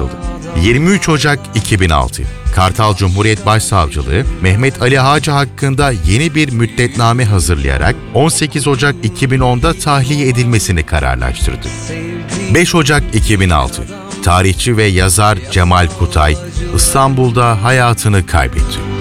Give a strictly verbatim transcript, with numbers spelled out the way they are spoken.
çıkıldı. yirmi üç Ocak iki bin altı, Kartal Cumhuriyet Başsavcılığı, Mehmet Ali Hacı hakkında yeni bir müddetname hazırlayarak on sekiz Ocak iki bin onda tahliye edilmesini kararlaştırdı. beş Ocak iki bin altı, tarihçi ve yazar Cemal Kutay, İstanbul'da hayatını kaybetti.